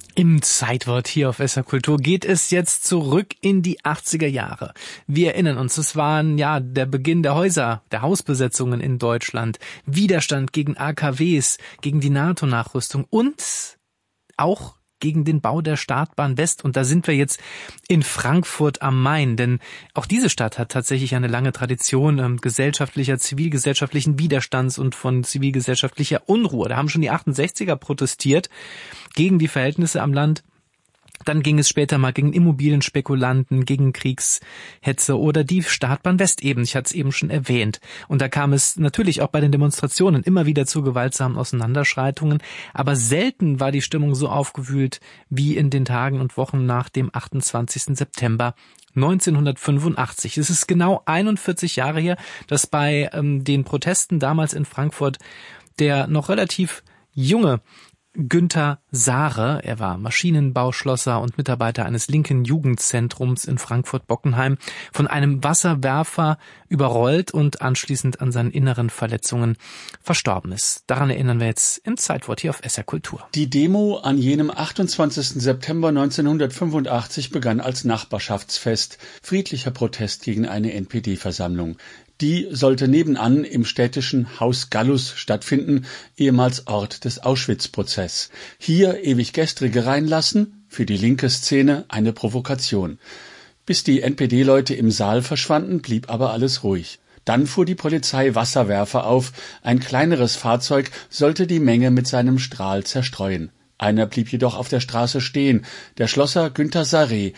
Im Zeitwort hier auf SR Kultur geht es jetzt zurück in die 80er Jahre. Wir erinnern uns, es waren ja der Beginn der Hausbesetzungen in Deutschland, Widerstand gegen AKWs, gegen die NATO-Nachrüstung und auch gegen den Bau der Startbahn West. Und da sind wir jetzt in Frankfurt am Main, denn auch diese Stadt hat tatsächlich eine lange Tradition zivilgesellschaftlichen Widerstands und von zivilgesellschaftlicher Unruhe. Da haben schon die 68er protestiert gegen die Verhältnisse am Land. Dann ging es später mal gegen Immobilienspekulanten, gegen Kriegshetze oder die Startbahn West eben. Ich hatte es eben schon erwähnt. Und da kam es natürlich auch bei den Demonstrationen immer wieder zu gewaltsamen Auseinanderschreitungen. Aber selten war die Stimmung so aufgewühlt wie in den Tagen und Wochen nach dem 28. September 1985. Es ist genau 41 Jahre her, dass bei den Protesten damals in Frankfurt der noch relativ junge Günter Sahre, er war Maschinenbauschlosser und Mitarbeiter eines linken Jugendzentrums in Frankfurt-Bockenheim, von einem Wasserwerfer überrollt und anschließend an seinen inneren Verletzungen verstorben ist. Daran erinnern wir jetzt im Zeitwort hier auf SR Kultur. Die Demo an jenem 28. September 1985 begann als Nachbarschaftsfest, friedlicher Protest gegen eine NPD-Versammlung. Die sollte nebenan im städtischen Haus Gallus stattfinden, ehemals Ort des Auschwitz-Prozess. Hier ewig Gestrige reinlassen, für die linke Szene eine Provokation. Bis die NPD-Leute im Saal verschwanden, blieb aber alles ruhig. Dann fuhr die Polizei Wasserwerfer auf, ein kleineres Fahrzeug sollte die Menge mit seinem Strahl zerstreuen. Einer blieb jedoch auf der Straße stehen, der Schlosser Günter Sahre,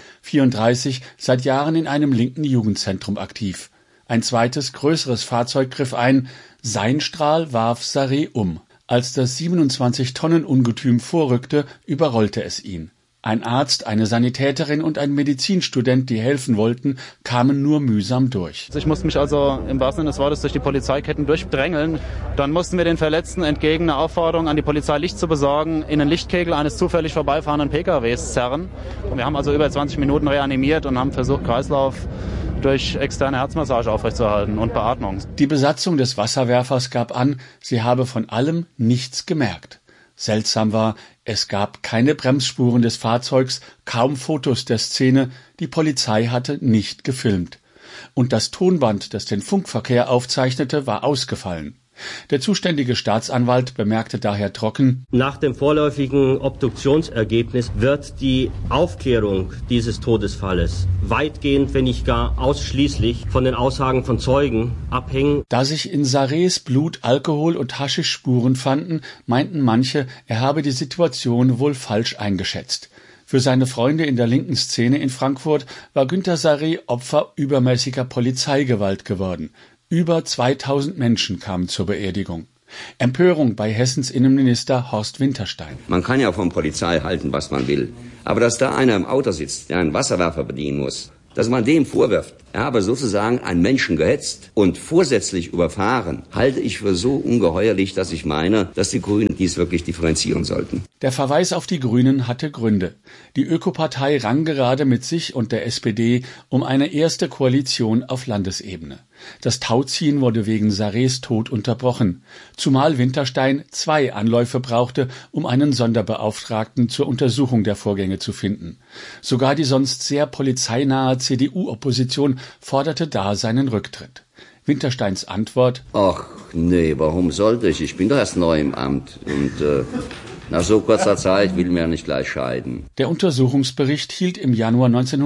34, seit Jahren in einem linken Jugendzentrum aktiv. Ein zweites, größeres Fahrzeug griff ein. Sein Strahl warf Sahre um. Als das 27-Tonnen-Ungetüm vorrückte, überrollte es ihn. Ein Arzt, eine Sanitäterin und ein Medizinstudent, die helfen wollten, kamen nur mühsam durch. Ich musste mich also im wahrsten Sinne des Wortes durch die Polizeiketten durchdrängeln. Dann mussten wir den Verletzten entgegen einer Aufforderung an die Polizei Licht zu besorgen, in den Lichtkegel eines zufällig vorbeifahrenden PKWs zerren. Und wir haben also über 20 Minuten reanimiert und haben versucht, Kreislauf durch externe Herzmassage aufrechtzuerhalten und Beatmung. Die Besatzung des Wasserwerfers gab an, sie habe von allem nichts gemerkt. Seltsam war, es gab keine Bremsspuren des Fahrzeugs, kaum Fotos der Szene, die Polizei hatte nicht gefilmt. Und das Tonband, das den Funkverkehr aufzeichnete, war ausgefallen. Der zuständige Staatsanwalt bemerkte daher trocken: Nach dem vorläufigen Obduktionsergebnis wird die Aufklärung dieses Todesfalles weitgehend, wenn nicht gar ausschließlich, von den Aussagen von Zeugen abhängen. Da sich in Sahres Blut Alkohol- und Haschischspuren fanden, meinten manche, er habe die Situation wohl falsch eingeschätzt. Für seine Freunde in der linken Szene in Frankfurt war Günter Sahre Opfer übermäßiger Polizeigewalt geworden. Über 2000 Menschen kamen zur Beerdigung. Empörung bei Hessens Innenminister Horst Winterstein. Man kann ja von Polizei halten, was man will. Aber dass da einer im Auto sitzt, der einen Wasserwerfer bedienen muss, dass man dem vorwirft, er habe sozusagen einen Menschen gehetzt und vorsätzlich überfahren, halte ich für so ungeheuerlich, dass ich meine, dass die Grünen dies wirklich differenzieren sollten. Der Verweis auf die Grünen hatte Gründe. Die Ökopartei rang gerade mit sich und der SPD um eine erste Koalition auf Landesebene. Das Tauziehen wurde wegen Sahres Tod unterbrochen, zumal Winterstein 2 Anläufe brauchte, um einen Sonderbeauftragten zur Untersuchung der Vorgänge zu finden. Sogar die sonst sehr polizeinahe CDU-Opposition forderte da seinen Rücktritt. Wintersteins Antwort: Ach nee, warum sollte ich? Ich bin doch erst neu im Amt und nach so kurzer Zeit will mir nicht gleich scheiden. Der Untersuchungsbericht hielt im Januar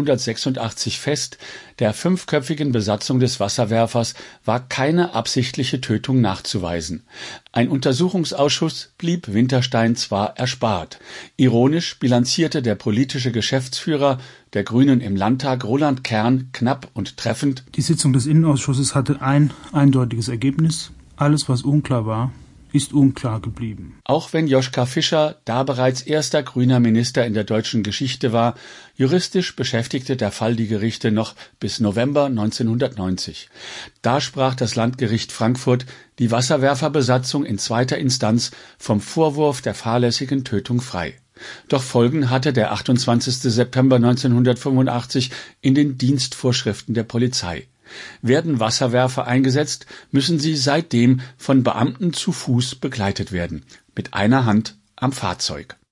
1986 fest, der 5-köpfigen Besatzung des Wasserwerfers war keine absichtliche Tötung nachzuweisen. Ein Untersuchungsausschuss blieb Winterstein zwar erspart. Ironisch bilanzierte der politische Geschäftsführer der Grünen im Landtag, Roland Kern, knapp und treffend: Die Sitzung des Innenausschusses hatte ein eindeutiges Ergebnis. Alles, was unklar war, ist unklar geblieben. Auch wenn Joschka Fischer da bereits erster grüner Minister in der deutschen Geschichte war, juristisch beschäftigte der Fall die Gerichte noch bis November 1990. Da sprach das Landgericht Frankfurt die Wasserwerferbesatzung in zweiter Instanz vom Vorwurf der fahrlässigen Tötung frei. Doch Folgen hatte der 28. September 1985 in den Dienstvorschriften der Polizei. Werden Wasserwerfer eingesetzt, müssen sie seitdem von Beamten zu Fuß begleitet werden, mit einer Hand am Fahrzeug.